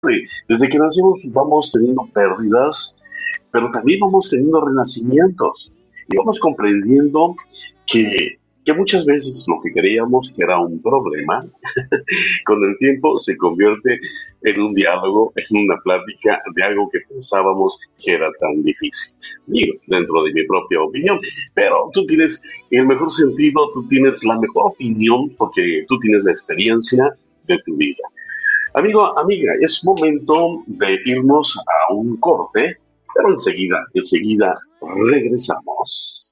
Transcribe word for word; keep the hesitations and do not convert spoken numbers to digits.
Desde que nacemos vamos teniendo pérdidas, pero también vamos teniendo renacimientos y vamos comprendiendo que, que muchas veces lo que creíamos que era un problema, con el tiempo se convierte en un diálogo, en una plática de algo que pensábamos que era tan difícil. Digo, dentro de mi propia opinión, pero tú tienes el mejor sentido, tú tienes la mejor opinión porque tú tienes la experiencia de tu vida. Amigo, amiga, es momento de irnos a un corte, pero enseguida, enseguida regresamos.